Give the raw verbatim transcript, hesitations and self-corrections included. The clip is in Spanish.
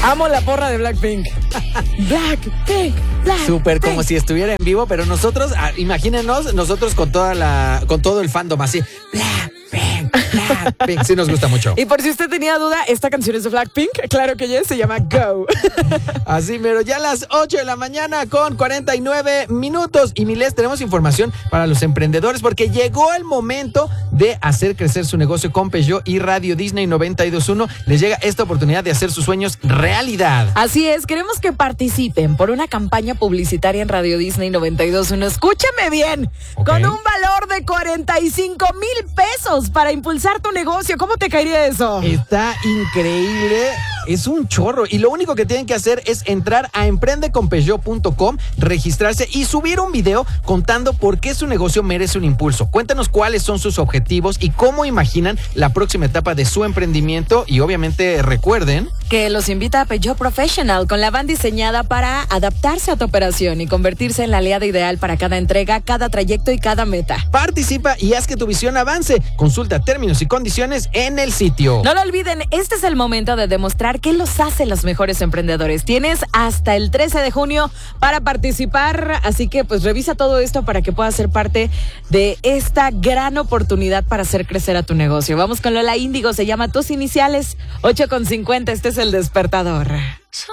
Amo la porra de Blackpink. Blackpink, Blackpink. Súper como si estuviera en vivo, pero nosotros, ah, imagínenos, nosotros con toda la, con todo el fandom así. Blackpink, Blackpink. Sí nos gusta mucho. Y por si usted tenía duda, esta canción es de Blackpink. Claro que ya se llama Go. Así, pero ya a las ocho de la mañana con cuarenta y nueve minutos. Y Miles, tenemos información para los emprendedores porque llegó el momento de hacer crecer su negocio con Peugeot y Radio Disney noventa y dos punto uno. Les llega esta oportunidad de hacer sus sueños realidad. Así es, queremos que participen por una campaña publicitaria en Radio Disney noventa y dos punto uno. Escúchame bien, okay. Con un valor de cuarenta y cinco mil pesos para impulsar tu negocio. ¿Cómo te caería eso? Está increíble, es un chorro. Y lo único que tienen que hacer es entrar a emprende con peugeot punto com, registrarse y subir un video contando por qué su negocio merece un impulso. Cuéntanos cuáles son sus objetivos y cómo imaginan la próxima etapa de su emprendimiento. Y obviamente recuerden que los invita a Peugeot Professional, con la van diseñada para adaptarse a tu operación y convertirse en la aliada ideal para cada entrega, cada trayecto y cada meta. Participa y haz que tu visión avance. Consulta términos y condiciones en el sitio. No lo olviden, este es el momento de demostrar qué los hace los mejores emprendedores. Tienes hasta el trece de junio para participar, así que pues revisa todo esto para que puedas ser parte de esta gran oportunidad para hacer crecer a tu negocio. Vamos con Lola Índigo, se llama Tus Iniciales, ocho con cincuenta, este es El Despertador.